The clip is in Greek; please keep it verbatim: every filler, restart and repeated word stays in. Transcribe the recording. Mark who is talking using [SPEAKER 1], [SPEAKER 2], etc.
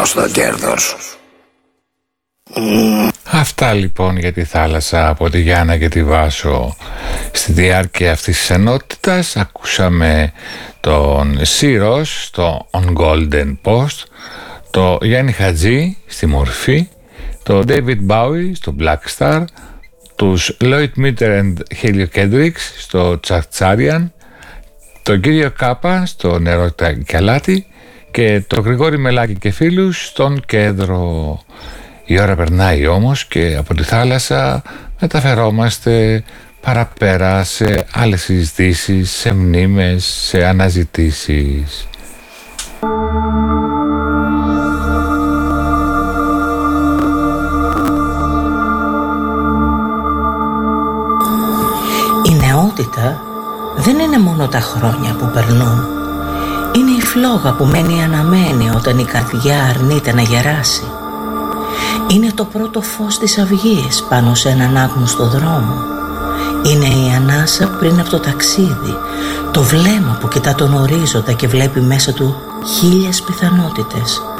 [SPEAKER 1] προς το κέρδος.
[SPEAKER 2] Αυτά λοιπόν για τη θάλασσα από τη Γιάννα και τη Βάσο. Στη διάρκεια αυτής της ενότητας ακούσαμε τον Σύρος στο On Golden Post, το Γιάννη Χατζή στη Μορφή, το David Bowie στο Black Star, τους Lloyd Meter and Helio Kendricks στο Τσαρτσάριαν, τον κύριο Κάπα στο Νερό και Αλάτι και το Γρηγόρη Μελάκη και φίλους στον Κέντρο. Η ώρα περνάει όμως και από τη θάλασσα μεταφερόμαστε παραπέρα σε άλλες συζητήσεις, σε μνήμες, σε αναζητήσεις.
[SPEAKER 3] Η νεότητα δεν είναι μόνο τα χρόνια που περνούν. Είναι η φλόγα που μένει αναμένη όταν η καρδιά αρνείται να γεράσει. Είναι το πρώτο φως της αυγής πάνω σε έναν άγνωστο δρόμο. Είναι η ανάσα πριν από το ταξίδι, το βλέμμα που κοιτά τον ορίζοντα και βλέπει μέσα του χίλιες πιθανότητες.